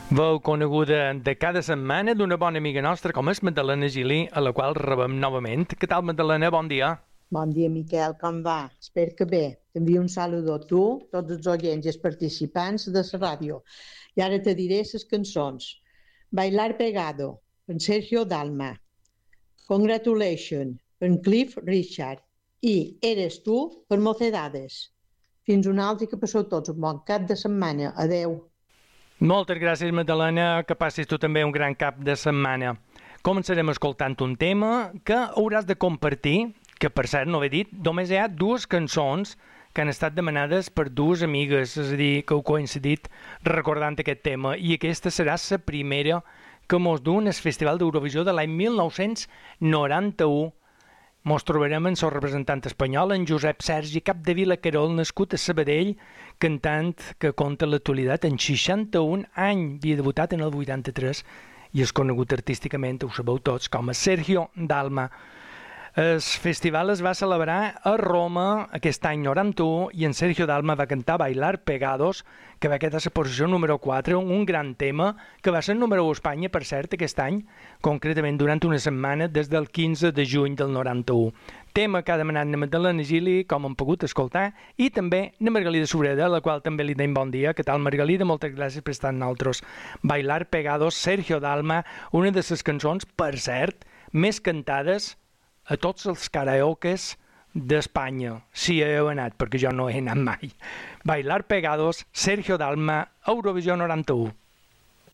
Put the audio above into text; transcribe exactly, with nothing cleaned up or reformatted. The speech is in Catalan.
Veu coneguda de cada setmana d'una bona amiga nostra com és Magdalena Gili, a la qual rebem novament. Què tal, Magdalena? Bon dia. Bon dia, Miquel, com va? Espero que bé. T'envio un saludo a tu, tots els oients i els participants de la ràdio. I ara te diré les cançons. Bailar Pegado, per Sergio Dalma. Congratulations, per Cliff Richard. I Eres tu, per Mocedades. Fins una altra, que passeu tots un bon cap de setmana. Adeu. Moltes gràcies, Magdalena, que passis tu també un gran cap de setmana. Començarem escoltant un tema que hauràs de compartir, que per cert, no ho he dit, només hi ha dues cançons que han estat demanades per dues amigues, és a dir, que heu coincidit recordant aquest tema, i aquesta serà la primera que mos du en el Festival d'Eurovisió de l'any mil nou-cents noranta-u. Mos trobarem en el representant espanyol, en Josep Sergi Capdevila Querol, nascut a Sabadell, cantant que conta l'actualitat en seixanta-un anys, havia debutat en el vuitanta-tres i és conegut artísticament, ho sabeu tots, com a Sergio Dalma. El festival es va celebrar a Roma aquest any noranta-u i en Sergio Dalma va cantar Bailar Pegados, que va quedar a la posició número quatre, un gran tema que va ser número u a Espanya, per cert, aquest any, concretament durant una setmana des del quinze de juny del noranta-u. Tema que ha demanat na Magdalena Gili, com hem pogut escoltar, i també na Margalida Sobreda, a la qual també li deim bon dia. Què tal, Margalida? Moltes gràcies per estar amb nosaltres. Bailar Pegados, Sergio Dalma, una de les cançons, per cert, més cantades a tots els karaokes d'Espanya, si heu anat, perquè jo no he anat mai. Bailar Pegados, Sergio Dalma, Eurovisió noranta-u.